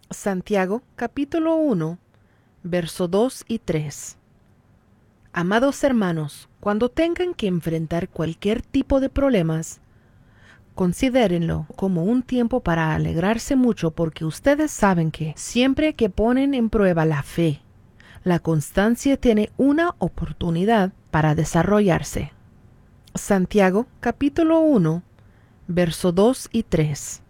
Santiago capítulo 1, verso 2 y 3. Amados hermanos, cuando tengan que enfrentar cualquier tipo de problemas, considérenlo como un tiempo para alegrarse mucho, porque ustedes saben que siempre que ponen en prueba la fe, la constancia tiene una oportunidad para desarrollarse. Santiago capítulo 1, verso 2 y 3.